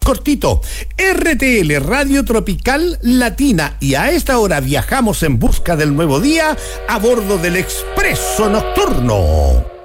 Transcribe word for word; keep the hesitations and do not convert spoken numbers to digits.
cortito. R T L Radio Tropical Latina, y a esta hora viajamos en busca del nuevo día a bordo del Expreso Nocturno.